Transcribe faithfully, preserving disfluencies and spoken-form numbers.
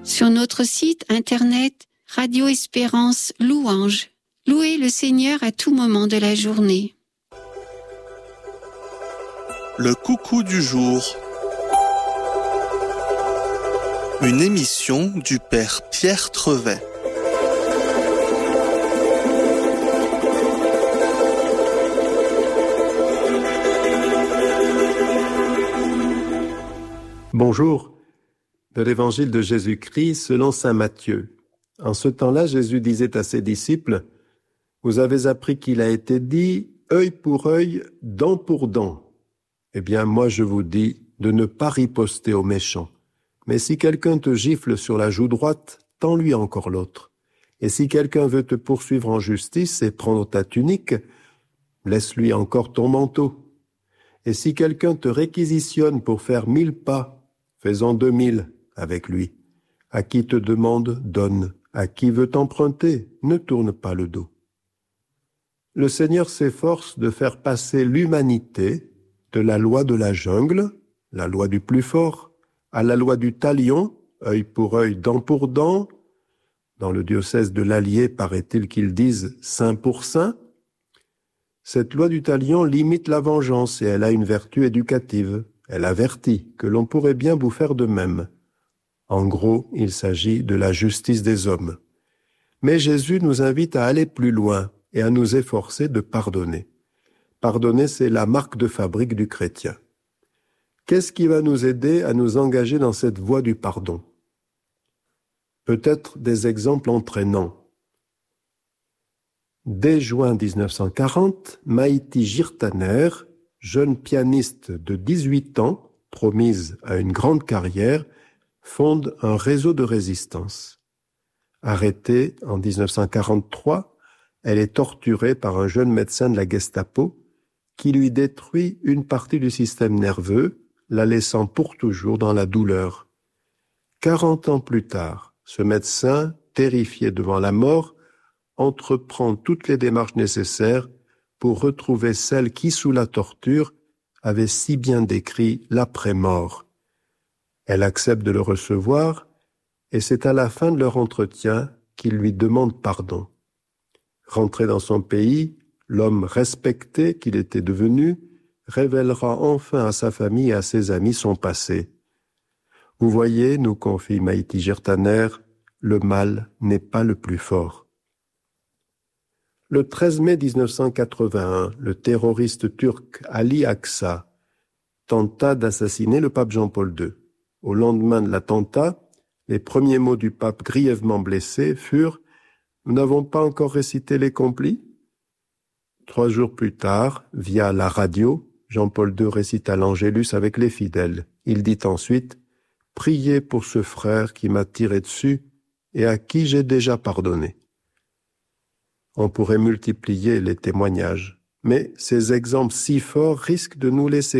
Sur notre site internet Radio Espérance Louange, louez le Seigneur à tout moment de la journée. Le coucou du jour. Une émission du Père Pierre Trevet. Bonjour, de l'Évangile de Jésus-Christ selon saint Matthieu. En ce temps-là, Jésus disait à ses disciples, « Vous avez appris qu'il a été dit, œil pour œil, dent pour dent. Eh bien, moi je vous dis de ne pas riposter aux méchants. Mais si quelqu'un te gifle sur la joue droite, tends-lui encore l'autre. Et si quelqu'un veut te poursuivre en justice et prendre ta tunique, laisse-lui encore ton manteau. Et si quelqu'un te réquisitionne pour faire mille pas, fais-en deux mille avec lui. À qui te demande, donne. À qui veut t'emprunter, ne tourne pas le dos. » Le Seigneur s'efforce de faire passer l'humanité de la loi de la jungle, la loi du plus fort, à la loi du talion, œil pour œil, dent pour dent. Dans le diocèse de l'Allier, paraît-il qu'ils disent saint pour saint. Cette loi du talion limite la vengeance et elle a une vertu éducative. Elle avertit que l'on pourrait bien vous faire de même. En gros, il s'agit de la justice des hommes. Mais Jésus nous invite à aller plus loin et à nous efforcer de pardonner. Pardonner, c'est la marque de fabrique du chrétien. Qu'est-ce qui va nous aider à nous engager dans cette voie du pardon ? Peut-être des exemples entraînants. Dès juin dix-neuf cent quarante, Maïti Jirtaner, jeune pianiste de dix-huit ans, promise à une grande carrière, fonde un réseau de résistance. Arrêtée en dix-neuf cent quarante-trois, elle est torturée par un jeune médecin de la Gestapo qui lui détruit une partie du système nerveux, la laissant pour toujours dans la douleur. Quarante ans plus tard, ce médecin, terrifié devant la mort, entreprend toutes les démarches nécessaires pour retrouver celle qui, sous la torture, avait si bien décrit l'après-mort. Elle accepte de le recevoir, et c'est à la fin de leur entretien qu'il lui demande pardon. Rentré dans son pays, l'homme respecté qu'il était devenu révélera enfin à sa famille et à ses amis son passé. Vous voyez, nous confie Maïti Jirtaner, le mal n'est pas le plus fort. Le treize mai dix-neuf cent quatre-vingt-un, le terroriste turc Ali Aksa tenta d'assassiner le pape Jean-Paul deux. Au lendemain de l'attentat, les premiers mots du pape grièvement blessé furent « Nous n'avons pas encore récité les complis ?» Trois jours plus tard, via la radio, Jean-Paul deux récita l'Angélus avec les fidèles. Il dit ensuite « Priez pour ce frère qui m'a tiré dessus et à qui j'ai déjà pardonné. » On pourrait multiplier les témoignages, mais ces exemples si forts risquent de nous laisser